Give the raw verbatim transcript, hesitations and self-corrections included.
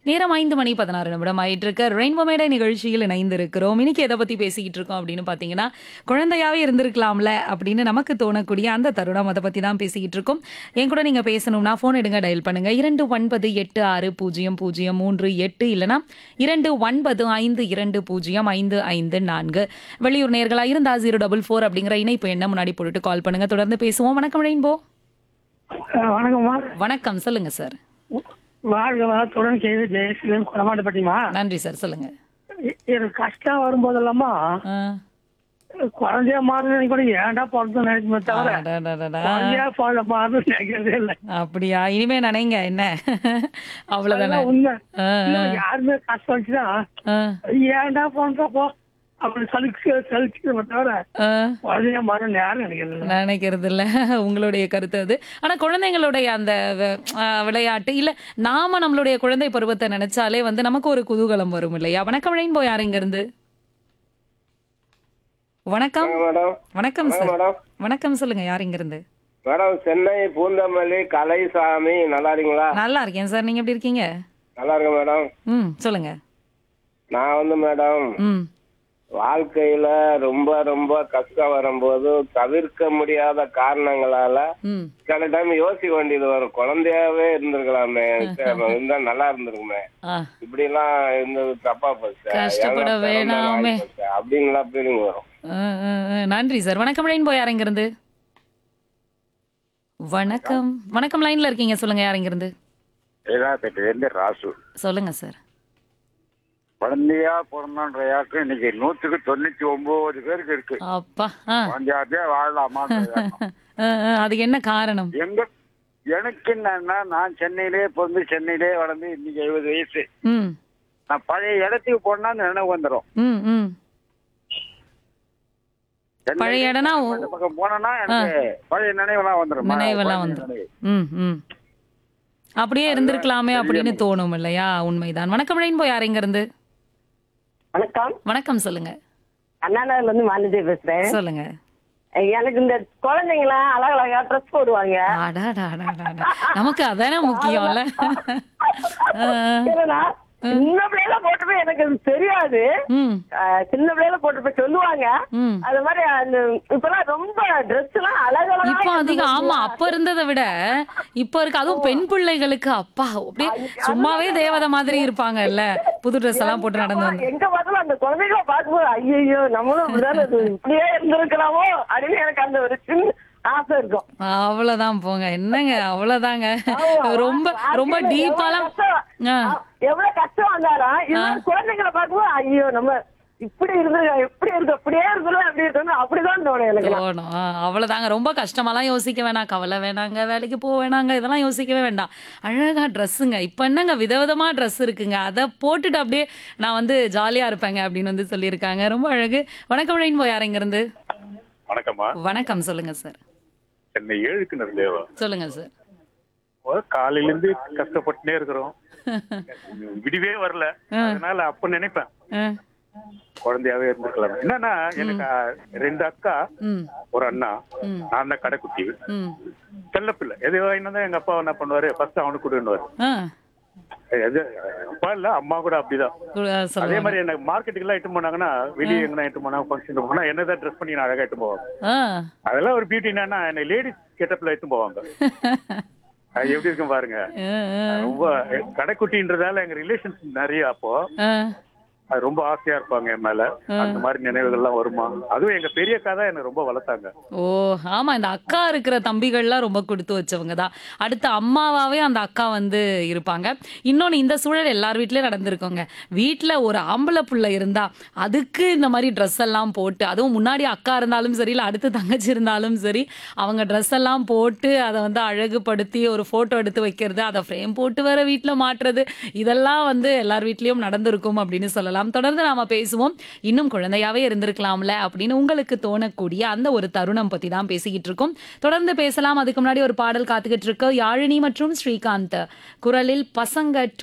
நேரம் ஐந்து மணி பதினாறு நிமிடம் ஆயிட்டு இருக்கு. ரெயின்போ மேடை நிகழ்ச்சியில் இணைந்திருக்கிறோம். இன்னைக்கு எதை பத்தி பேசிக்கிட்டு இருக்கோம் அப்படின்னு பாத்தீங்கன்னா, குழந்தையாவே இருந்திருக்கலாம்ல அப்படின்னு நமக்கு தோணக்கூடிய அந்த தருணம், அதை பத்தி தான் பேசிக்கிட்டு இருக்கோம். என் கூட நீங்க பேசணும்னா போன் எடுங்க, டயல் பண்ணுங்க இரண்டு ஒன்பது எட்டு ஆறு பூஜ்ஜியம் பூஜ்ஜியம் மூன்று எட்டு இல்லனா இரண்டு ஒன்பது ஐந்து இரண்டு பூஜ்ஜியம் ஐந்து ஐந்து நான்கு. வெளியூர் நேர்களா இருந்தா ஜீரோ டபுள் ஃபோர் அப்படிங்கிற இணைப்பு என்ன முன்னாடி போட்டுட்டு கால் பண்ணுங்க. தொடர்ந்து பேசுவோம். வணக்கம் ரெயின்போ. வணக்கம்மா. வணக்கம், சொல்லுங்க சார். வாழ்க வளத்துடன் செய்து ஜெயசீலன் குளமாட்டப்பட்டிமா. நன்றி சார், சொல்லுங்க. எ- எனக்கு கஷ்டம் வரும்போதெல்லாமா ஆ. குழந்தையா மாறுன்னு கூட ஏன்டா பிறந்து நினைக்குமே தவிர அடடடடா. குழந்தையா பிறந்த மாறுன்னு நினைக்கிறதே இல்லை. அப்படியா? இனிமே நினைங்க என்ன. அவ்வளவுதானே. அதுதான் உண்மை. ஆ, ஆ, இன்னும் யாருமே கஷ்டம் வச்சுதான் ஆ, ஏன்டா பிறந்தப்போ அப்படி சலிச்சு சலிச்சுமே தவிர ஆ. குழந்தையா மாறுன்னு யாரும் நினைக்கிறது இல்லை. நினைக்கிறது இல்ல. உங்களுடைய கருத்து அது. ஆனா குழந்தைங்களுடைய அந்த வ- ஆ, விளையாட்டு இல்ல, நாம நம்மளுடைய குழந்தை பருவத்தை நினைச்சாலே வந்து நமக்கு ஒரு குதூகலம் வரும் இல்லையா? வணக்கம் ரெயின்போ. யார் இங்க இருந்து? வணக்கம். மேடம் வணக்கம் வணக்கம் சார். மேடம் வணக்கம், சொல்லுங்க. யார் இங்க இருந்து? மேடம் சென்னை பூந்தமல்லி கலைசாமி நல்லா இருக்கீங்களா? நல்லா இருக்கேன் சார். நீங்க எப்படி இருக்கீங்க? நல்லா இருக்கேன் மேடம். ம், சொல்லுங்க. நான் வந்து மேடம் ம், வாழ்க்கையில ரொம்ப ரொம்ப கஷ்டம் வரும்போது தவிர்க்க முடியாத காரணங்களால ம். சில டைம் யோசிக்க வேண்டியது வரும். குழந்தையாவே இருந்திருக்கலாமே, இருந்தா நல்லா இருந்திருக்குமே, ஆ, இப்படி எல்லாம் இருந்தது தப்பா போச்சு, கஷ்டப்பட ஏன்னா பிறந்த வேணாமே. நாள் போச்சு, அப்படிங்களா ஃபீலிங் வரும். ஆ, ஆ, ஆ. நன்றி சார். வணக்கம் ரெயின்போ. யார் இங்க இருந்து? வணக்கம். வணக்கம், லைன்ல இருக்கீங்க. சொல்லுங்க. யார் இங்க இருந்து? ஏதாப்பேட்டிலேருந்து ராசு. சொல்லுங்க சார். குழந்தையா பிறந்தன்ற யாருக்கும் இன்னைக்கு நூற்றுக்கு தொண்ணூத்தி ஒன்பது பேருக்கு இருக்கு. அப்பா. ஆ. குழந்தையாவே வாழலாமா? ஆ, ஆ. அதுக்கு என்ன காரணம்? எங்க எனக்கு என்னன்னா, நான் சென்னையிலே பிறந்து சென்னையிலே வளர்ந்து இன்னைக்கு எழுபது வயசு. ம், நான் பழைய இடத்துக்கு போனா அந்த நினைவு வந்துடும். ம், ம். பழைய இடம்னா ஓ- அந்த பக்கம் போனேன்னா எனக்கு பழைய நினைவெல்லாம் வந்துடும். நினைவெல்லாம் வந்துரும். ம், ம். அப்படியே இருந்திருக்கலாமே அப்படின்னு தோணும் இல்லையா? உண்மைதான். வணக்கம் ரெயின்போ. யார் இங்க இருந்து? வணக்கம். வணக்கம், சொல்லுங்க. அண்ணா நகர்ல இருந்து மாலினி பேசுறேன். சொல்லுங்க. எனக்கு இந்த குழந்தைங்களாம் அழகழகா ட்ரெஸ் போடுவாங்க. அடாடாடாடாடா. நமக்கு அதானே முக்கியம்ல. ஆ, ஆ. என்னன்னா, சின்ன பிள்ளைல போட்டுப்போய் எனக்கு அது தெரியாது. ம், அஹ், சின்ன பிள்ளைல போட்டுப்போய் சொல்லுவாங்க. ம். அது மாதிரி அந்த இப்பெல்லாம் ரொம்ப ட்ரெஸ் எல்லாம் அழகழகா இப்போ அதிகம். ஆமா, அப்ப இருந்ததை விட இப்ப இருக்கு. அதுவும் பெண் பிள்ளைகளுக்கு அப்பா அப்படியே சும்மாவே தேவதை மாதிரி இருப்பாங்கல்ல, புது ட்ரெஸ் எல்லாம் போட்டு நடந்து வந்து. எங்க பார்த்தாலும் அந்த குழந்தைகளை பார்க்கும்போது ஐயோ நம்மளும் இப்படிதானே இது இப்படியே இருந்திருக்கலாமோ அப்படின்னு எனக்கு அந்த ஒரு சின்ன ஆசை இருக்கும். அவ்வளவுதான் போங்க. என்னங்க அவ்வளவுதாங்க. ரொம்ப ரொம்ப டீப்பாலாம். ஆ. எவ்வளவு கஷ்டம் வந்தாலும் இன்னொரு குழந்தைங்களை பார்க்கும்போது ஐயோ நம்ம இப்படி இருந்து எப்படி இருக்கு அப்படியே இருக்கணும் அப்படி இருக்கணும் அப்படிதான் தோணும் எனக்கு. தோணும். ஆ, அவ்வளவுதாங்க. ரொம்ப கஷ்டமாலாம் யோசிக்க வேணாம். கவலை வேணாங்க, வேலைக்கு போக வேணாங்க, இதெல்லாம் யோசிக்கவே வேண்டாம். அழகா ட்ரெஸ்ஸுங்க. இப்ப என்னங்க விதவிதமா ட்ரெஸ் இருக்குங்க, அதை போட்டுட்டு அப்படியே நான் வந்து ஜாலியா இருப்பேங்க அப்படின்னு வந்து சொல்லியிருக்காங்க. ரொம்ப அழகு. வணக்கம் ரெயின்போ. யார் இங்க இருந்து? வணக்கம்மா. வணக்கம், சொல்லுங்க சார். சென்னை ஏழுக்கு நிறைய சொல்லுங்க சார். காலையில இருந்து கஷ்டப்பட்டுனே இருக்கிறோம், விடிவே வரல. அதனால அப்ப நினைப்பேன் ஆ. குழந்தையாவே இருந்திருக்கலாம். என்னன்னா, எனக்கு அஹ், ரெண்டு அக்கா, ம், ஒரு அண்ணா, ம். நான் தான் கடைக்குட்டி, ம். செல்லப்பிள்ளை. எது வாங்கினா எங்க அப்பா என்ன பண்ணுவாரு, ஃபர்ஸ்ட் அவனுக்கு கொடுன்னுவாரு. ஆ. எது அப்பா இல்ல அம்மா கூட அப்படிதான். கு- அதே சொல்லுங்க. மாதிரி எனக்கு மார்க்கெட்டுக்கு எல்லாம் இட்டு போனாங்கன்னா, வெளியே எங்கன்னா இட்டு போனா ஃபங்க்ஷன் போனா என்னதான் ட்ரெஸ் பண்ணி நான் அழகா இட்டு போவாங்க. ஆ. அதெல்லாம் ஒரு பியூட்டி. என்னன்னா, என்னை லேடிஸ் கெட்டப்ல இட்டு போவாங்க. அது எப்படி இருக்கும் பாருங்க. ஆ, ஆ. ரொம்ப கடைக்குட்டின்றதால எங்க ரிலேஷன்ஸ் நிறைய. அப்போ ஆ. அது ரொம்ப ஆசையா இருப்பாங்க என் மேல. அந்த மாதிரி நினைவுகள்லாம் வருமா? அதுவும் எங்க பெரிய அக்கா தான் எனக்கு ரொம்ப வளர்த்தாங்க. ஓ, ஆமா. இந்த அக்கா இருக்கிற தம்பிகள்லாம் ரொம்ப கொடுத்து வச்சவங்க தான். அடுத்த அம்மாவாவே அந்த அக்கா வந்து இருப்பாங்க. இன்னொன்னு, இந்த சூழல் எல்லார் வீட்லயும் நடந்திருக்கோங்க. வீட்டுல ஒரு ஆம்பளை புள்ள இருந்தா அதுக்கு இந்த மாதிரி ட்ரெஸ் எல்லாம் போட்டு, அதுவும் முன்னாடி அக்கா இருந்தாலும் சரி, இல்ல அடுத்து தங்கச்சி இருந்தாலும் சரி, அவங்க ட்ரெஸ் எல்லாம் போட்டு அதை வந்து அழகுபடுத்தி ஒரு போட்டோ எடுத்து வைக்கிறது, அதை ஃப்ரேம் போட்டு வர வீட்டுல மாட்டுறது, இதெல்லாம் வந்து எல்லார் வீட்லயும் நடந்திருக்கும் அப்படின்னு சொல்லலாம். தொடர்ந்து நாம பேசுவோம். இன்னும் குழந்தையாவே இருந்திருக்கலாம்ல அப்படின்னு உங்களுக்கு தோணக்கூடிய அந்த ஒரு தருணம் பத்தி தான் பேசிக்கிட்டு இருக்கோம். தொடர்ந்து பேசலாம். அதுக்கு முன்னாடி ஒரு பாடல் காத்துக்கிட்டு இருக்கு. யாழினி மற்றும் ஸ்ரீகாந்த் குரலில் பசங்க